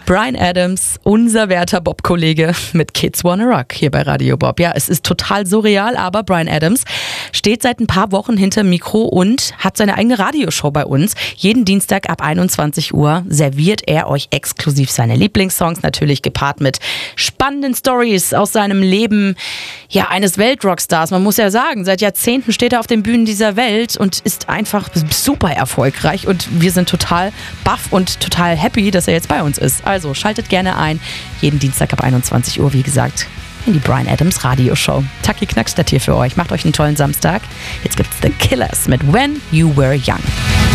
Bryan Adams, unser werter Bob-Kollege mit Kids Wanna Rock hier bei Radio Bob. Ja, es ist total surreal, aber Bryan Adams steht seit ein paar Wochen hinterm Mikro und hat seine eigene Radioshow bei uns. Jeden Dienstag ab 21 Uhr serviert er euch exklusiv seine Lieblingssongs, natürlich gepaart mit spannenden Stories aus seinem Leben, ja, eines Weltrockstars. Man muss ja sagen, seit Jahrzehnten steht er auf den Bühnen dieser Welt und ist einfach super erfolgreich und wir sind total baff und total happy, dass er jetzt bei uns ist. Also schaltet gerne ein, jeden Dienstag ab 21 Uhr, wie gesagt, in die Bryan Adams Radioshow. Taki Knackstadt hier für euch. Macht euch einen tollen Samstag. Jetzt gibt's The Killers mit When You Were Young.